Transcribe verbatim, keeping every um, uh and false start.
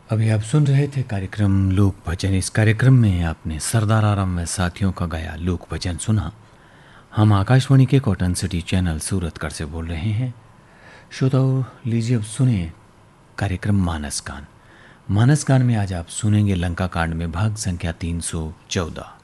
अभी आप सुन रहे थे कार्यक्रम लोक भजन। इस कार्यक्रम में आपने सरदार आराम व साथियों का गाया लोक भजन सुना। हम आकाशवाणी के कॉटन सिटी चैनल सूरतगढ़ से बोल रहे हैं। श्रोताओं, लीजिए अब सुने कार्यक्रम मानस गान। मानस गान में आज आप सुनेंगे लंका कांड में भाग संख्या तीन सौ चौदह।